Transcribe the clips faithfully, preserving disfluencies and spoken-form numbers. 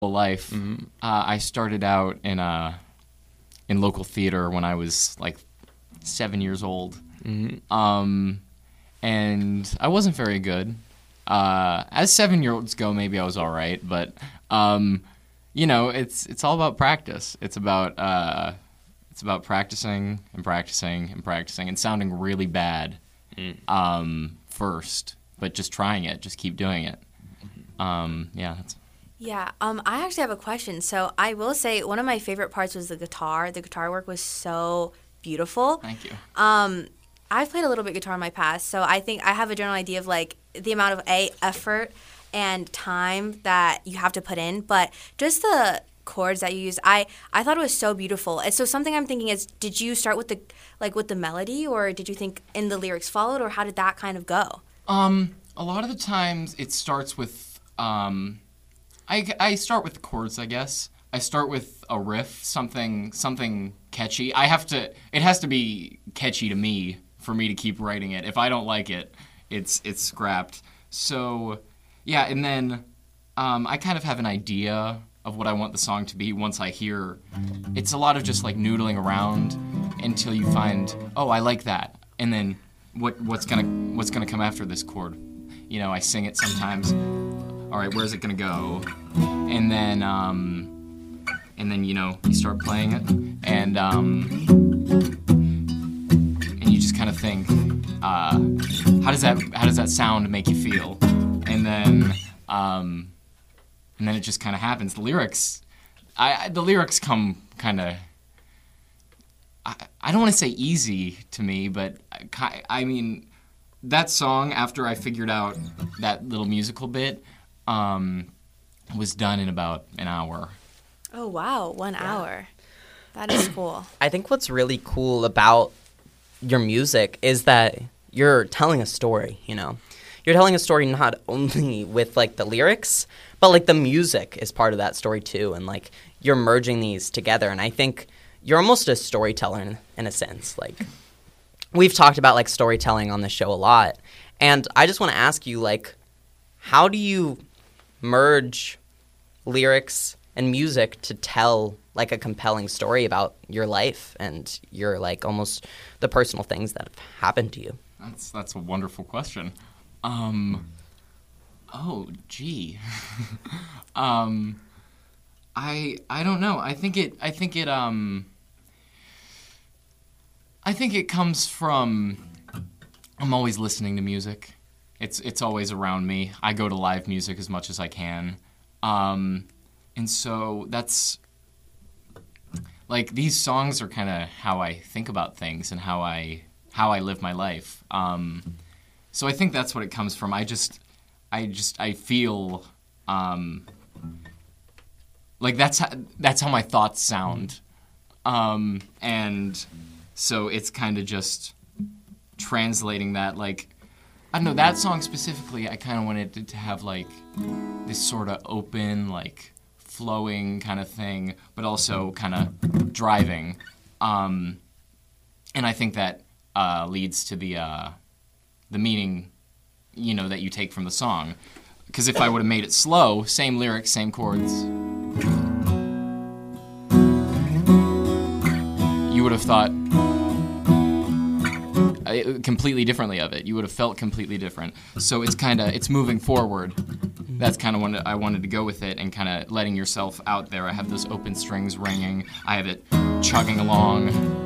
life. Mm-hmm. Uh, I started out in a in local theater when I was like seven years old, mm-hmm. um, and I wasn't very good. Uh, as seven-year-olds go, maybe I was all right, but um, you know, it's it's all about practice. It's about uh, it's about practicing and practicing and practicing and sounding really bad mm. um, first, but just trying it, just keep doing it. Um, yeah. That's... Yeah, um, I actually have a question. So I will say one of my favorite parts was the guitar. The guitar work was so beautiful. Thank you. Um, I've played a little bit guitar in my past, so I think I have a general idea of like the amount of a effort and time that you have to put in, but just the chords that you use, I, I thought it was so beautiful. And so something I'm thinking is, did you start with the like with the melody, or did you think in the lyrics followed, or how did that kind of go? Um, a lot of the times it starts with um. I, I start with the chords, I guess. I start with a riff, something something catchy. I have to. It has to be catchy to me for me to keep writing it. If I don't like it, it's it's scrapped. So, yeah, and then um, I kind of have an idea of what I want the song to be once I hear. It's a lot of just like noodling around until you find, oh, I like that, and then what what's gonna what's gonna come after this chord. You know, I sing it sometimes. All right, where's it gonna go? And then, um, and then you know, you start playing it, and um, and you just kind of think, uh, how does that how does that sound make you feel? And then, um, and then it just kind of happens. The lyrics, I, I the lyrics come kind of. I, I don't want to say easy to me, but I, I mean, that song after I figured out that little musical bit. Um, was done in about an hour. Oh, wow. One yeah. hour. That is cool. I think what's really cool about your music is that you're telling a story, you know. You're telling a story not only with, like, the lyrics, but, like, the music is part of that story, too. And, like, you're merging these together. And I think you're almost a storyteller in, in a sense. Like, we've talked about, like, storytelling on the show a lot. And I just want to ask you, like, how do you merge lyrics and music to tell like a compelling story about your life and your like almost the personal things that have happened to you? That's that's a wonderful question. Um, oh, gee. um, I I don't know. I think it I think it um I think it comes from I'm always listening to music. It's it's always around me. I go to live music as much as I can. Um, and so that's, like, these songs are kind of how I think about things and how I how I live my life. Um, so I think that's what it comes from. I just, I just, I feel, um, like that's how, that's how my thoughts sound. Um, and so it's kind of just translating that, like, I don't know, that song specifically, I kind of wanted it to have, like, this sort of open, like, flowing kind of thing, but also kind of driving. Um, and I think that uh, leads to the uh, the meaning, you know, that you take from the song. Because if I would have made it slow, same lyrics, same chords, you would have thought completely differently of it. You would have felt completely different. So it's kind of, it's moving forward. That's kind of what I wanted to go with it, and kind of letting yourself out there. I have those open strings ringing. I have it chugging along.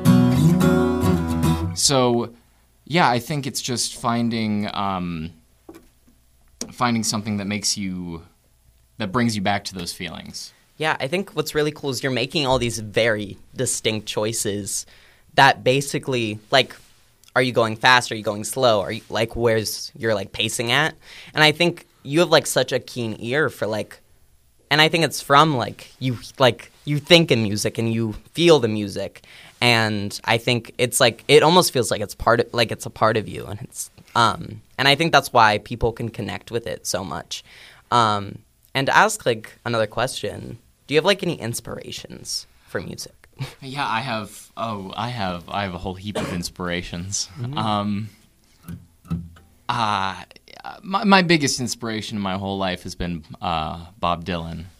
So, yeah, I think it's just finding, um, finding something that makes you, that brings you back to those feelings. Yeah, I think what's really cool is you're making all these very distinct choices that basically, like, are you going fast? Are you going slow? Are you like where's your like pacing at? And I think you have like such a keen ear for like, and I think it's from like you like you think in music and you feel the music, and I think it's like it almost feels like it's part of like it's a part of you, and it's um and I think that's why people can connect with it so much. Um, and to ask like another question, do you have like any inspirations for music? Yeah, I have. Oh, I have. I have a whole heap of inspirations. Mm-hmm. Um, uh, my my biggest inspiration in my whole life has been uh, Bob Dylan.